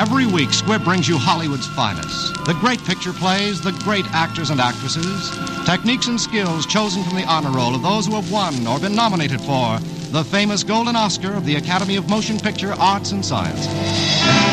Every week, Squibb brings you Hollywood's finest. The great picture plays, the great actors and actresses, techniques and skills chosen from the honor roll of those who have won or been nominated for the famous Golden Oscar of the Academy of Motion Picture Arts and Sciences.